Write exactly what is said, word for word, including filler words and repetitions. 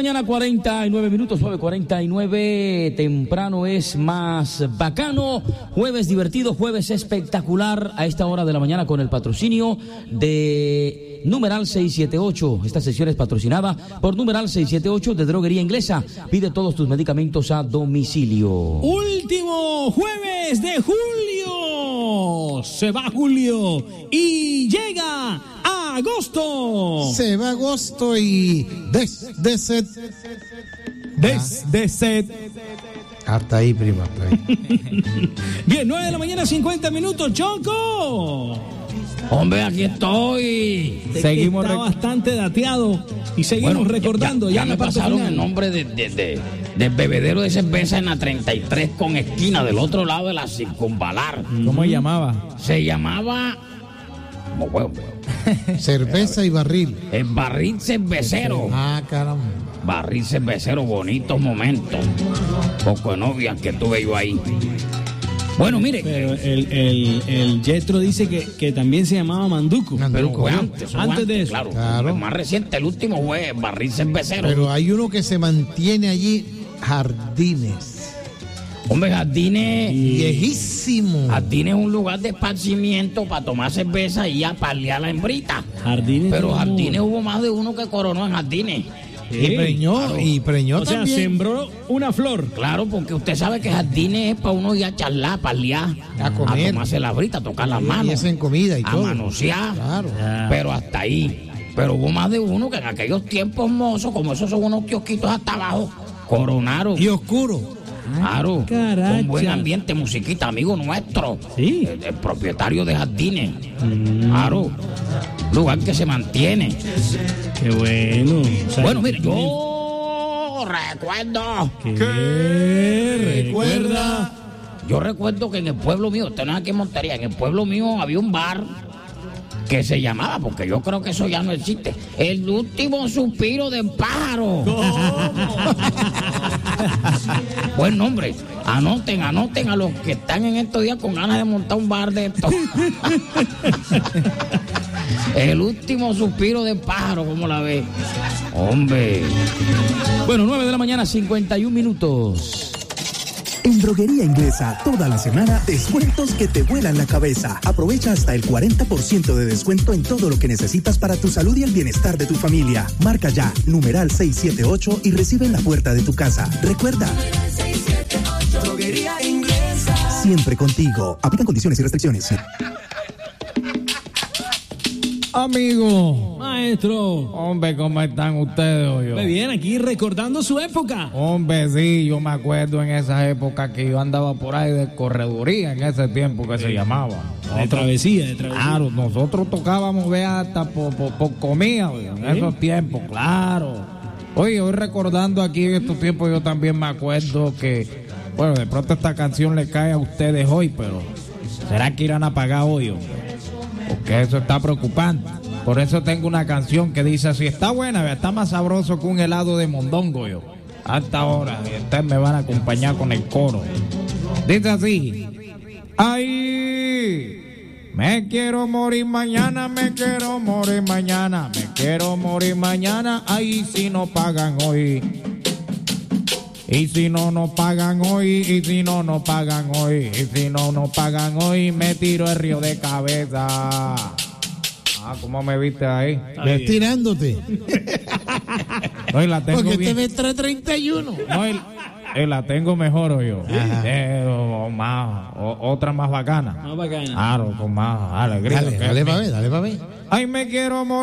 mañana, cuarenta y nueve minutos, nueve cuarenta y nueve. Temprano es más bacano. Jueves divertido, jueves espectacular a esta hora de la mañana con el patrocinio de Numeral seiscientos setenta y ocho. Esta sesión es patrocinada por Numeral seiscientos setenta y ocho de Droguería Inglesa. Pide todos tus medicamentos a domicilio. Último jueves de julio. Se va julio y llega agosto. Se va agosto y des, des, set. Des, des, set. Hasta ahí, prima, hasta ahí. Bien, nueve de la mañana, cincuenta minutos, Choco. Hombre, aquí estoy. De seguimos está rec- bastante dateado y seguimos bueno, recordando. Ya, ya, ya me pasaron final. El nombre de, de, de, del bebedero de cerveza en la treinta y tres con esquina del otro lado de la circunvalar. ¿Cómo se llamaba? Se llamaba... Como huevo. Cerveza y barril. El barril cervecero. Ah, caramba. Barril cervecero, bonitos momentos. Poco de novias que tuve yo ahí. Bueno, mire. Pero el, el, el Yetro dice que, que también se llamaba Manduco. Pero fue antes, antes, antes de eso. Claro, claro. El más reciente, el último fue barril cervecero. Pero hay uno que se mantiene allí, Jardines. Hombre, Jardines. Viejísimo. Jardines es un lugar de esparcimiento para tomar cerveza y a paliar la hembrita. Jardines. Pero Jardines hubo más de uno que coronó en Jardines. Sí, y preñó, claro. y preñó o también. O sea, sembró una flor. Claro, porque usted sabe que Jardines es para uno ir a charlar, a paliar, a comer, a tomarse la brita, a tocar las y manos. eso en comida y a todo. A manosear. Claro. Pero hasta ahí. Pero hubo más de uno que en aquellos tiempos mozos, como esos son unos kiosquitos hasta abajo, coronaron. Y oscuro. Claro, Caracha. Con buen ambiente, musiquita, amigo nuestro. Sí. El, el propietario de Jardines. Mm. Claro. Lugar que se mantiene. Qué bueno. O sea, bueno, mire, yo recuerdo. ¿Qué? ¿Qué recuerda? Yo recuerdo que en el pueblo mío, usted no es aquí en Montería, en el pueblo mío había un bar que se llamaba, porque yo creo que eso ya no existe, El Último Suspiro del Pájaro. Buen nombre. Anoten, anoten a los que están en estos días con ganas de montar un bar de esto. El Último Suspiro del Pájaro, ¿cómo la ve? Hombre. Bueno, nueve de la mañana, cincuenta y un minutos. En Droguería Inglesa, toda la semana, descuentos que te vuelan la cabeza. Aprovecha hasta el cuarenta por ciento de descuento en todo lo que necesitas para tu salud y el bienestar de tu familia. Marca ya, numeral seiscientos setenta y ocho y recibe en la puerta de tu casa. Recuerda, Droguería Inglesa. Siempre contigo. Aplican condiciones y restricciones. Amigo, maestro. Hombre, ¿cómo están ustedes hoy? Muy bien, aquí recordando su época. Hombre, sí, yo me acuerdo en esa época que yo andaba por ahí de correduría, en ese tiempo que sí. se llamaba. De travesía, de travesía. Claro, nosotros tocábamos, vea, hasta por, por, por comida, oye, en ¿sí? esos tiempos, claro. Oye, hoy recordando aquí en estos tiempos, yo también me acuerdo que, bueno, de pronto esta canción le cae a ustedes hoy, pero ¿será que irán a pagar hoy, hombre? Porque eso está preocupante. Por eso tengo una canción que dice así, está buena, está más sabroso que un helado de mondongo yo. Hasta ahora, y ustedes me van a acompañar con el coro. Dice así, ay, me quiero morir mañana, me quiero morir mañana, me quiero morir mañana, ay, si no pagan hoy. Y si no nos pagan hoy, y si no nos pagan hoy, y si no nos pagan hoy, me tiro el río de cabeza. Ah, ¿cómo me viste ahí? Ves tirándote. No, y la tengo porque bien. te ves tres treinta y uno. No, y, y la tengo mejor o yo. Eh, o, o más, o, otra más bacana. Más bacana. Claro, con más alegría. Dale, dale para ver, dale para ver. Ay, me quiero morir.